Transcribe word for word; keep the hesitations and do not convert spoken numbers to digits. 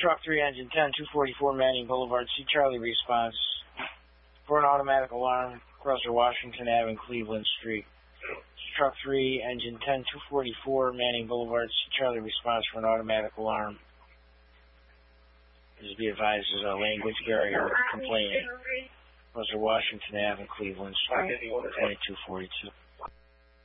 Truck three, engine ten, two forty-four, Manning Boulevard, C. Charlie response for an automatic alarm, Crosser, Washington Avenue, Cleveland Street. Truck three, engine ten, two forty-four, Manning Boulevard, C. Charlie response for an automatic alarm. Please be advised there's a language barrier complaining. Crosser, Washington Avenue, Cleveland Street, twenty-two forty-two.